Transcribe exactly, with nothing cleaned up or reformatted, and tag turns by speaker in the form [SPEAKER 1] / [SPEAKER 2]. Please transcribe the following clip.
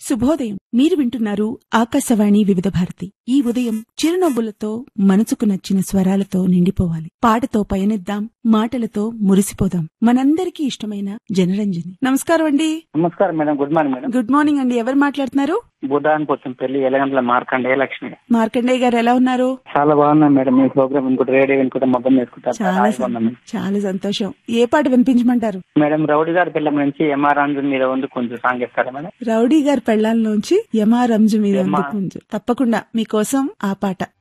[SPEAKER 1] శుభోదయం. మీరు వింటున్నారు ఆకాశవాణి వివిధ భారతి. ఈ ఉదయం చిరునవ్వులతో, మనసుకు నచ్చిన స్వరాలతో నిండిపోవాలి. పాటతో పయనిద్దాం, మాటలతో మురిసిపోదాం. మనందరికీ ఇష్టమైన జనరంజని. నమస్కారం అండి.
[SPEAKER 2] నమస్కారం madam. Good morning madam.
[SPEAKER 1] Good morning అండి. ఎవరు మాట్లాడుతున్నారు?
[SPEAKER 2] బుధాన్ పోతం పెళ్లి ఎలగంట్ల మార్కండేయ లక్ష్మి.
[SPEAKER 1] మార్కండేయ గారు ఎలా ఉన్నారు?
[SPEAKER 2] చాలా బాగున్నాం మేడం. మీ ప్రోగ్రామ్ ఇంకోటి రేడియో వినుకుంటే మొబైల్ వేసుకుంటారు.
[SPEAKER 1] చాలా సం- చాలా సంతోషం. ఏ పాట వినిపించమంటారు?
[SPEAKER 2] మేడం రౌడీ గారి పిల్ల నుంచి ఎంఆర్ అంజన్ మీద ఉంది కొంచెం సాంగ్ ఇస్తారా మేడం?
[SPEAKER 1] రౌడీ గారి పెళ్లాల్లోంచి యమా రంజు మీద
[SPEAKER 2] యమా.
[SPEAKER 1] ఉంది కొంచెం. తప్పకుండా మీకోసం ఆ పాట.